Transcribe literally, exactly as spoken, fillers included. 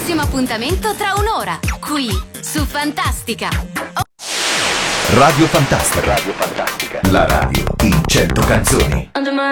prossimo appuntamento tra un'ora, qui su Fantastica. Radio Fantastica. Radio Fantastica. La radio in cento canzoni.